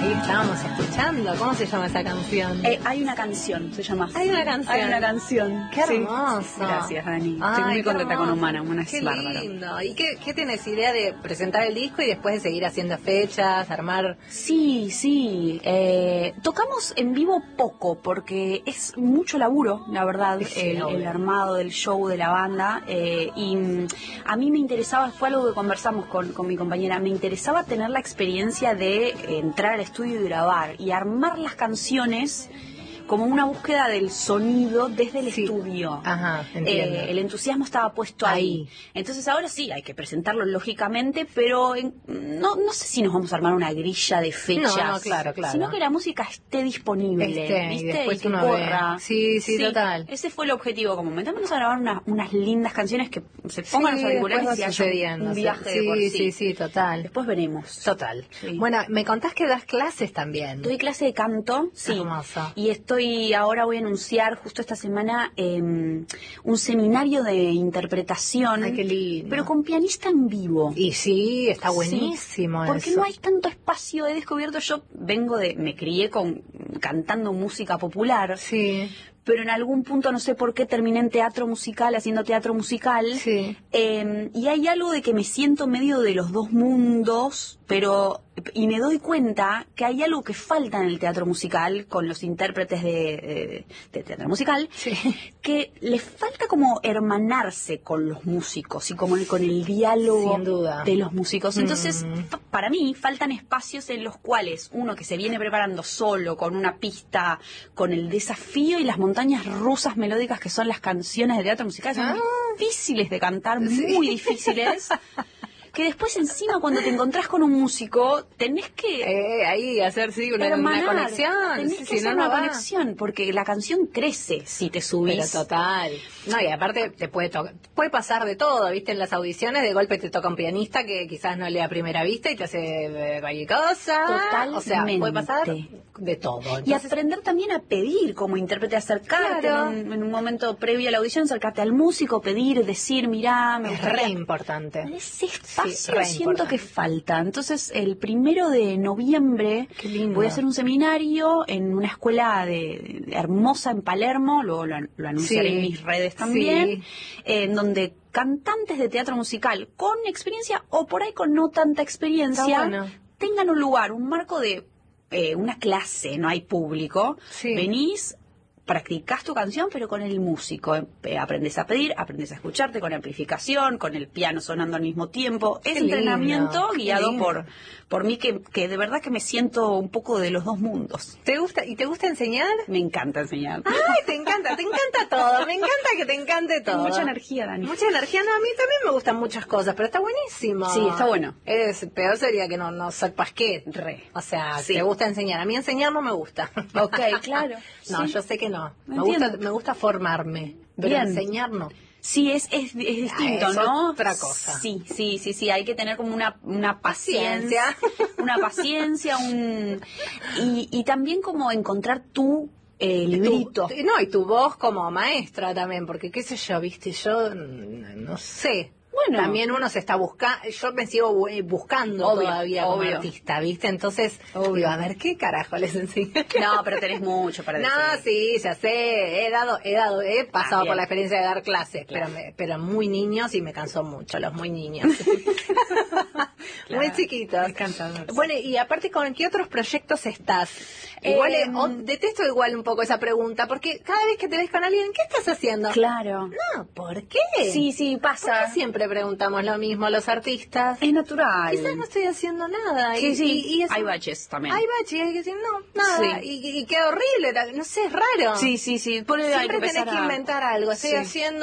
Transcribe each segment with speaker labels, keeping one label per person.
Speaker 1: Sí, estábamos escuchando. ¿Cómo se llama esa canción?
Speaker 2: Hay una canción, se llama.
Speaker 1: Hay una canción.
Speaker 2: Hay una canción.
Speaker 1: Qué hermoso.
Speaker 2: Sí. Gracias, Dani.
Speaker 1: Ay,
Speaker 2: Estoy muy contenta
Speaker 1: hermoso.
Speaker 2: con Humana es
Speaker 1: Qué
Speaker 2: bárbaro.
Speaker 1: lindo. ¿Y qué tienes idea de presentar el disco y después de seguir haciendo fechas, armar?
Speaker 2: Sí. Tocamos en vivo poco porque es mucho laburo, la verdad,
Speaker 1: Sí,
Speaker 2: el armado del show de la banda. Y a mí me interesaba, fue algo que conversamos con mi compañera, me interesaba tener la experiencia de entrar al estudio y grabar y armar las canciones como una búsqueda del sonido desde el estudio.
Speaker 1: Ajá, entiendo.
Speaker 2: El entusiasmo estaba puesto ahí. Entonces ahora sí, hay que presentarlo lógicamente, pero no sé si nos vamos a armar una grilla de fechas.
Speaker 1: No, claro.
Speaker 2: Sino que la música esté disponible, ¿viste?
Speaker 1: Y después
Speaker 2: que
Speaker 1: uno
Speaker 2: corra.
Speaker 1: ve. Sí, total.
Speaker 2: Ese fue el objetivo, como metámonos a grabar unas lindas canciones que se pongan los auriculares y haya un viaje de por sí.
Speaker 1: Sí, total.
Speaker 2: Después veremos.
Speaker 1: Total.
Speaker 2: Sí.
Speaker 1: Bueno, me contás que das clases también.
Speaker 2: Doy clase de canto, sí.
Speaker 1: Hermoso.
Speaker 2: Y ahora voy a anunciar justo esta semana un seminario de interpretación.
Speaker 1: Ay, qué lindo.
Speaker 2: Pero con pianista en vivo.
Speaker 1: Y sí, está buenísimo
Speaker 2: sí, porque
Speaker 1: eso.
Speaker 2: no hay tanto espacio, he descubierto, yo me crié cantando música popular.
Speaker 1: Sí.
Speaker 2: Pero en algún punto, no sé por qué, terminé en teatro musical, haciendo teatro musical.
Speaker 1: Sí.
Speaker 2: Y hay algo de que me siento medio de los dos mundos, y me doy cuenta que hay algo que falta en el teatro musical, con los intérpretes de teatro musical, que les falta como hermanarse con los músicos y como con el diálogo
Speaker 1: Sin duda.
Speaker 2: de los músicos. Entonces, para mí, faltan espacios en los cuales uno que se viene preparando solo, con una pista, con el desafío y las montañas rusas melódicas que son las canciones de teatro musical, son difíciles de cantar, muy difíciles. Que después encima cuando te encontrás con un músico tenés que
Speaker 1: ahí hacer una conexión.
Speaker 2: Tenés que hacer una conexión porque la canción crece si te subís.
Speaker 1: Pero total. No, y aparte te puede pasar de todo, ¿viste? En las audiciones de golpe te toca un pianista que quizás no lea a primera vista y te hace cualquier cosa.
Speaker 2: Totalmente.
Speaker 1: O sea, puede pasar de todo. Entonces,
Speaker 2: y aprender también a pedir como intérprete, acercarte en un momento previo a la audición, acercarte al músico, pedir, decir, mirá, me gustaría.
Speaker 1: Es re importante.
Speaker 2: Ese espacio siento que falta. Entonces, el 1 de noviembre voy a hacer un seminario en una escuela hermosa en Palermo, luego lo anunciaré en mis redes también, en donde cantantes de teatro musical con experiencia o por ahí con no tanta experiencia tengan un lugar, un marco de una clase, no hay público, venís, practicás tu canción pero con el músico, aprendes a pedir, aprendes a escucharte con amplificación, con el piano sonando al mismo tiempo. Es entrenamiento guiado por mí que de verdad que me siento un poco de los dos mundos.
Speaker 1: ¿Te gusta enseñar?
Speaker 2: Me encanta enseñar.
Speaker 1: Ay, te encanta todo, me encanta que te encante todo.
Speaker 2: Mucha energía, Dani.
Speaker 1: Mucha energía, no, a mí también me gustan muchas cosas, pero está buenísimo.
Speaker 2: Sí, está bueno.
Speaker 1: Peor sería que no sepas qué. O sea, te gusta enseñar. A mí enseñar no me gusta.
Speaker 2: Ok, claro.
Speaker 1: No, yo sé que no. Me gusta formarme, pero enseñar no.
Speaker 2: Sí, es distinto, ¿no?
Speaker 1: Otra cosa.
Speaker 2: Sí, hay que tener como una paciencia. Una paciencia, y también como encontrar tu librito.
Speaker 1: Y tu voz como maestra también, porque qué sé yo, viste, yo no sé.
Speaker 2: Bueno,
Speaker 1: también uno se está buscando, yo me sigo buscando todavía como artista, ¿viste? Entonces, digo, a ver, ¿qué carajo les enseño?
Speaker 2: No, pero tenés mucho para decir.
Speaker 1: No, sí, ya sé, he pasado por la experiencia de dar clases, pero muy niños y me cansó mucho, los muy niños. Muy chiquitos. Bueno, y aparte, ¿con qué otros proyectos estás? Igual, detesto igual un poco esa pregunta, porque cada vez que te ves con alguien, ¿qué estás haciendo?
Speaker 2: Claro.
Speaker 1: No, ¿por qué?
Speaker 2: Sí, pasa.
Speaker 1: ¿Por qué siempre preguntamos lo mismo los artistas?
Speaker 2: Es natural.
Speaker 1: Quizás no estoy haciendo nada.
Speaker 2: Sí,
Speaker 1: y eso,
Speaker 2: hay baches también.
Speaker 1: Hay baches, hay que decir, no, nada. Y qué horrible, no sé, es raro.
Speaker 2: Sí.
Speaker 1: Siempre tenés que inventar algo. Estoy haciendo...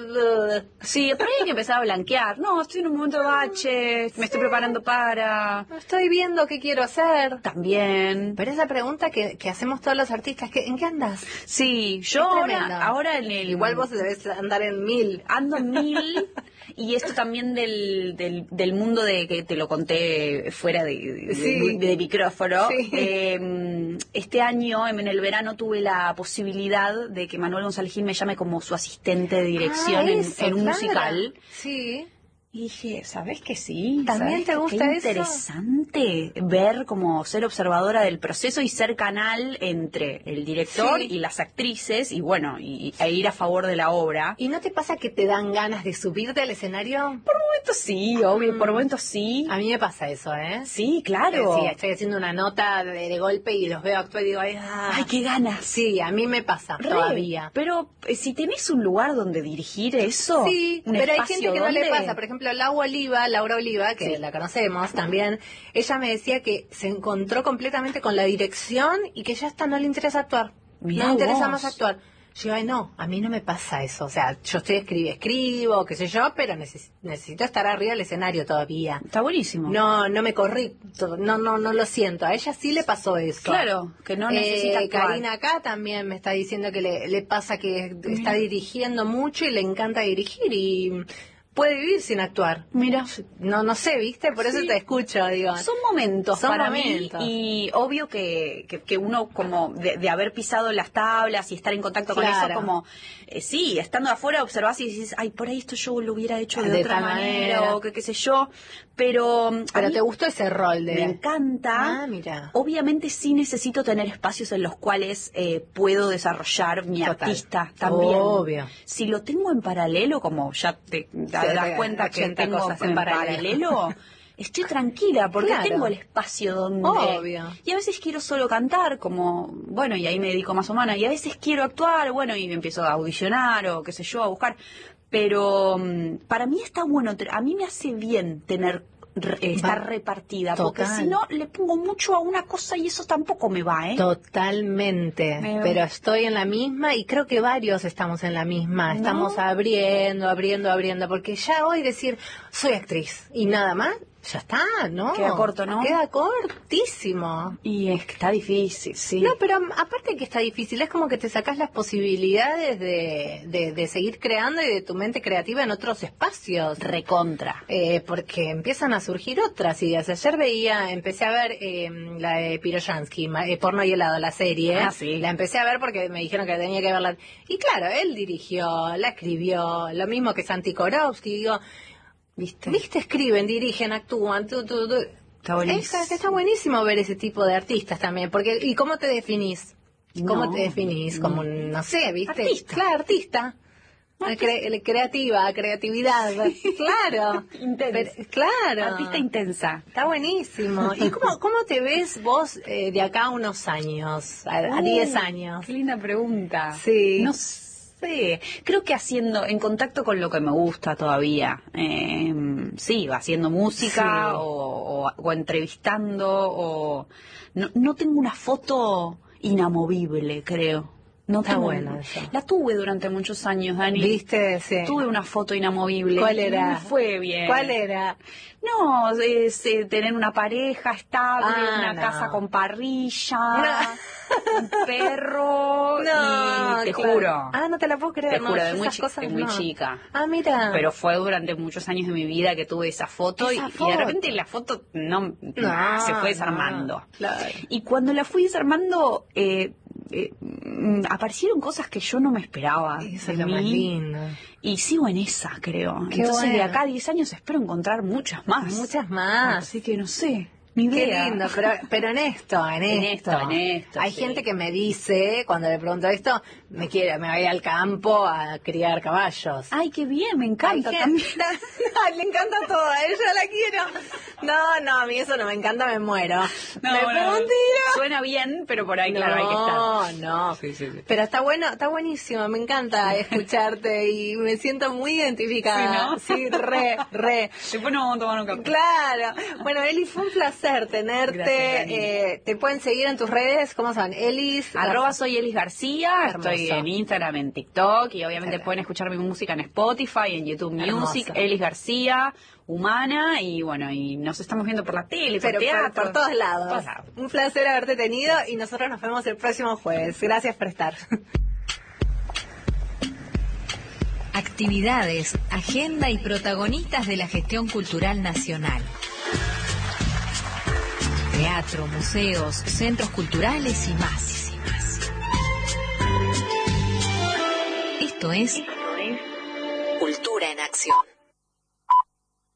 Speaker 2: Sí, pero hay que empezar a blanquear. No, estoy en un momento de baches, me estoy preparando para...
Speaker 1: No estoy viendo qué quiero hacer.
Speaker 2: También.
Speaker 1: Pero esa pregunta que hacemos todos los artistas, ¿en qué andas?
Speaker 2: Sí, yo ahora en el...
Speaker 1: Igual vos debes andar en 1000.
Speaker 2: Ando en 1000... Y esto también del mundo de que te lo conté fuera de micrófono. Este año, en el verano, tuve la posibilidad de que Manuel González Gil me llame como su asistente de dirección en un musical.
Speaker 1: Sí.
Speaker 2: Y dije, ¿sabes que sí?
Speaker 1: ¿También te gusta
Speaker 2: qué interesante ver como ser observadora del proceso y ser canal entre el director y las actrices y bueno, e ir a favor de la obra.
Speaker 1: ¿Y no te pasa que te dan ganas de subirte al escenario?
Speaker 2: Por momentos sí, obvio, por momentos sí.
Speaker 1: A mí me pasa eso, ¿eh?
Speaker 2: Sí, claro.
Speaker 1: Sí, estoy haciendo una nota de golpe y los veo actuar y digo,
Speaker 2: ¡ay, qué ganas!
Speaker 1: Sí, a mí me pasa todavía.
Speaker 2: Pero si tenés un lugar donde dirigir eso,
Speaker 1: sí, pero hay gente que no le pasa. Por ejemplo, Laura Oliva, que la conocemos también, ella me decía que se encontró completamente con la dirección y que ya está, no le interesa actuar.
Speaker 2: Mirá,
Speaker 1: no le interesa más actuar. Yo digo, ay, no, a mí no me pasa eso. O sea, yo escribo, qué sé yo, pero necesito estar arriba del escenario todavía.
Speaker 2: Está buenísimo.
Speaker 1: No me corrí, no lo siento. A ella sí le pasó eso.
Speaker 2: Claro, que no necesita actuar.
Speaker 1: Karina acá también me está diciendo que le pasa que está dirigiendo mucho y le encanta dirigir y puede vivir sin actuar.
Speaker 2: Mira.
Speaker 1: No sé, ¿viste? Por eso te escucho, digo.
Speaker 2: Son momentos para
Speaker 1: mí.
Speaker 2: Y obvio que uno como de haber pisado las tablas y estar en contacto con eso, como, sí, estando afuera observás y decís, ay, por ahí esto yo lo hubiera hecho de otra manera, o qué sé yo. Pero
Speaker 1: te gustó ese rol de...
Speaker 2: Me encanta.
Speaker 1: Ah, mira.
Speaker 2: Obviamente sí necesito tener espacios en los cuales puedo desarrollar mi artista también.
Speaker 1: Obvio.
Speaker 2: Si lo tengo en paralelo, como ya te das cuenta que tengo
Speaker 1: cosas
Speaker 2: en paralelo, estoy tranquila porque tengo el espacio donde...
Speaker 1: Obvio.
Speaker 2: Y a veces quiero solo cantar, como, bueno, y ahí me dedico más o menos. Y a veces quiero actuar, bueno, y empiezo a audicionar o qué sé yo, a buscar. Pero para mí está bueno, a mí me hace bien estar repartida, porque si no le pongo mucho a una cosa y eso tampoco me va, ¿eh?
Speaker 1: Totalmente, pero estoy en la misma y creo que varios estamos en la misma, estamos abriendo, porque ya hoy decir soy actriz y nada más, ya está, ¿no?
Speaker 2: Queda corto, ¿no?
Speaker 1: Queda cortísimo.
Speaker 2: Y es que está difícil, sí.
Speaker 1: No, pero aparte que está difícil, es como que te sacas las posibilidades de seguir creando y de tu mente creativa en otros espacios.
Speaker 2: Recontra.
Speaker 1: Porque empiezan a surgir otras ideas. Ayer empecé a ver la de Piroyansky, Porno y helado, la serie.
Speaker 2: Ah, sí.
Speaker 1: La empecé a ver porque me dijeron que tenía que verla. Y claro, él dirigió, la escribió, lo mismo que Santi Korowski, digo... ¿Viste? Escriben, dirigen, actúan.
Speaker 2: Está buenísimo.
Speaker 1: Está buenísimo ver ese tipo de artistas también. Porque ¿y cómo te definís? ¿Cómo te definís? Como, no sé, ¿viste?
Speaker 2: Artista.
Speaker 1: Claro, artista. Creatividad. Claro.
Speaker 2: Intensa.
Speaker 1: Claro.
Speaker 2: Artista intensa.
Speaker 1: Está buenísimo. ¿Y cómo te ves vos de acá a unos años? A 10 años.
Speaker 2: Qué linda pregunta.
Speaker 1: Sí.
Speaker 2: No sé. Creo que en contacto con lo que me gusta todavía. Haciendo música o entrevistando no tengo una foto inamovible, creo. No
Speaker 1: está buena eso.
Speaker 2: La tuve durante muchos años, Dani.
Speaker 1: ¿Viste? Sí.
Speaker 2: Tuve una foto inamovible.
Speaker 1: ¿Cuál era?
Speaker 2: No me fue bien.
Speaker 1: ¿Cuál era?
Speaker 2: No, tener una pareja estable, una casa con parrilla, un perro y te juro.
Speaker 1: No te la puedo creer.
Speaker 2: Te juro, de muy
Speaker 1: cosas
Speaker 2: chica.
Speaker 1: Ah, mira.
Speaker 2: Pero fue durante muchos años de mi vida que tuve esa foto y de repente la foto se fue desarmando.
Speaker 1: Claro.
Speaker 2: Y cuando la fui desarmando... aparecieron cosas que yo no me esperaba.
Speaker 1: Eso es lo más lindo.
Speaker 2: Y sigo en esa, creo.
Speaker 1: Qué
Speaker 2: Entonces
Speaker 1: bueno.
Speaker 2: de acá a 10 años espero encontrar muchas más.
Speaker 1: Así
Speaker 2: que no sé. Ni
Speaker 1: Qué
Speaker 2: idea.
Speaker 1: lindo, pero en esto. Hay gente que me dice, cuando le pregunto esto, me voy al campo a criar caballos.
Speaker 2: Ay, qué bien, me encanta también.
Speaker 1: Le encanta todo, a ella la quiero. No, a mí eso no me encanta, me muero.
Speaker 2: Suena bien, pero por ahí, claro, hay que estar.
Speaker 1: No.
Speaker 2: Sí.
Speaker 1: Pero está buenísimo, me encanta escucharte y me siento muy identificada.
Speaker 2: Sí,
Speaker 1: ¿no? Sí, re.
Speaker 2: Después nos vamos a tomar un café.
Speaker 1: Claro. Bueno, Eli, fue un placer tenerte.
Speaker 2: Gracias,
Speaker 1: te pueden seguir en tus redes, ¿cómo son? Elis.
Speaker 2: @soy Elis García.
Speaker 1: Hermoso.
Speaker 2: Estoy en Instagram, en TikTok y obviamente pueden escuchar mi música en Spotify, en YouTube Music.
Speaker 1: Hermoso.
Speaker 2: Elis García, Humana y bueno, y nos estamos viendo por la tele, por teatro.
Speaker 1: Por todos lados. Un placer haberte tenido y nosotros nos vemos el próximo jueves. Gracias por estar.
Speaker 3: Actividades, agenda y protagonistas de la gestión cultural nacional. Teatro, museos, centros culturales y más. Esto es Cultura en Acción.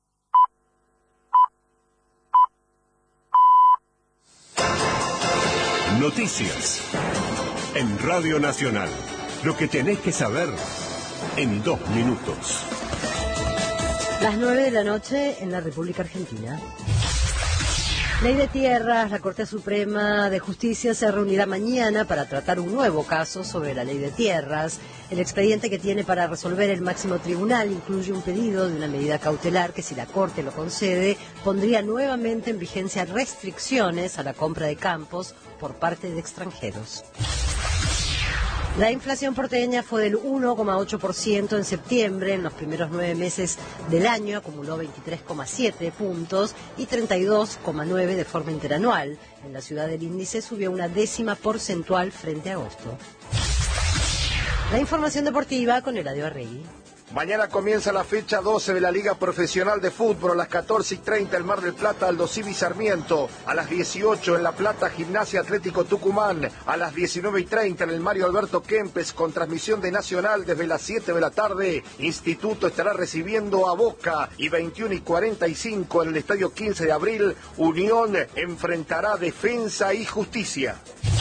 Speaker 4: Noticias. En Radio Nacional. Lo que tenés que saber en 2 minutos.
Speaker 5: Las 9 de la noche en la República Argentina. Ley de Tierras. La Corte Suprema de Justicia se reunirá mañana para tratar un nuevo caso sobre la Ley de Tierras. El expediente que tiene para resolver el máximo tribunal incluye un pedido de una medida cautelar que, si la Corte lo concede, pondría nuevamente en vigencia restricciones a la compra de campos por parte de extranjeros. La inflación porteña fue del 1,8% en septiembre. En los primeros 9 meses del año acumuló 23,7 puntos y 32,9 de forma interanual. En la ciudad el índice subió 0,1 porcentual frente a agosto. La información deportiva con Eladio Arregui.
Speaker 6: Mañana comienza la fecha 12 de la Liga Profesional de Fútbol. A las 14:30 el Mar del Plata, Aldo Civi Sarmiento. A las 18 en La Plata, Gimnasia Atlético Tucumán. A las 19:30 en el Mario Alberto Kempes, con transmisión de Nacional desde las 7 de la tarde. Instituto estará recibiendo a Boca. Y 21:45 en el Estadio 15 de Abril, Unión enfrentará Defensa y Justicia.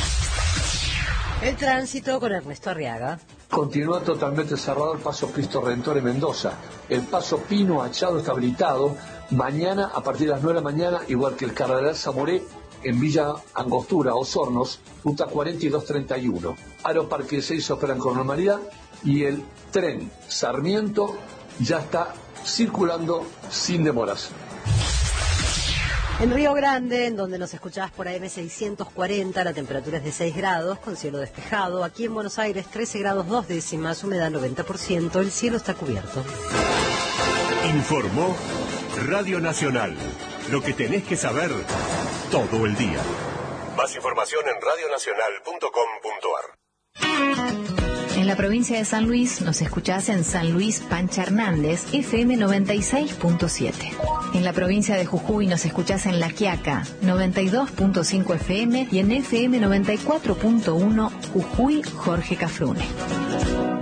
Speaker 5: El tránsito con Ernesto Arriaga.
Speaker 7: Continúa totalmente cerrado el paso Cristo Redentor en Mendoza. El paso Pino Achado está habilitado. Mañana, a partir de las 9 de la mañana, igual que el Cardenal Zamoré, en Villa Angostura, Osornos, ruta 4231. Aeroparque 6 operan con normalidad y el tren Sarmiento ya está circulando sin demoras.
Speaker 5: En Río Grande, en donde nos escuchabas por AM 640, la temperatura es de 6 grados, con cielo despejado. Aquí en Buenos Aires, 13 grados 2 décimas, humedad 90%, el cielo está cubierto.
Speaker 4: Informó Radio Nacional. Lo que tenés que saber todo el día. Más información en radionacional.com.ar.
Speaker 3: En la provincia de San Luis nos escuchás en San Luis Pancha Hernández, FM 96.7. En la provincia de Jujuy nos escuchás en La Quiaca, 92.5 FM y en FM 94.1 Jujuy Jorge Cafrune.